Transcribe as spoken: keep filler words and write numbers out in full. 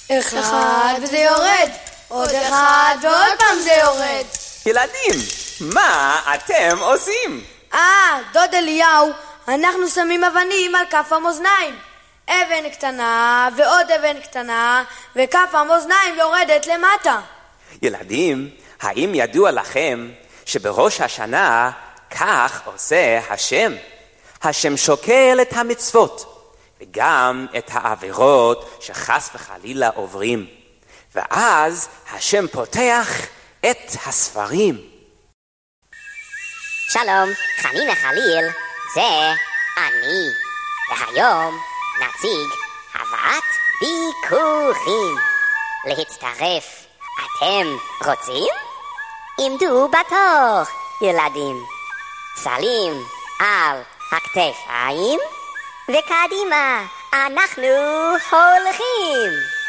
אחד וזה יורד, עוד אחד ועוד פעם זה יורד. ילדים, מה אתם עושים? אה, דוד אליהו, אנחנו שמים אבנים על כף המאזניים. אבן קטנה ועוד אבן קטנה, וכף המאזניים יורדת למטה. ילדים, האם ידוע לכם שבראש השנה כך עושה השם? השם שוקל את המצוות וגם את העבירות שחס וחלילה עוברים, ואז השם פותח את הספרים. שלום, חנינה חליל, זה אני, והיום נציג הבאת ביקורים. להצטרף, אתם רוצים? עמדו בתור, ילדים. סלים על הכתפיים, וקדימה, אנחנו הולכים.